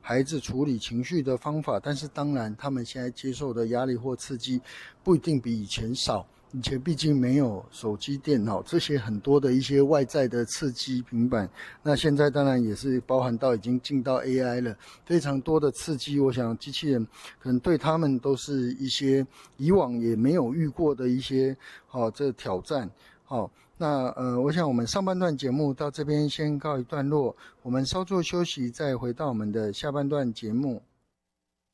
孩子处理情绪的方法，但是当然他们现在接受的压力或刺激不一定比以前少。以前毕竟没有手机、电脑这些很多的一些外在的刺激，平板，那现在当然也是包含到已经进到 AI 了，非常多的刺激，我想机器人可能对他们都是一些以往也没有遇过的一些这挑战。那我想我们上半段节目到这边先告一段落，我们稍作休息，再回到我们的下半段节目。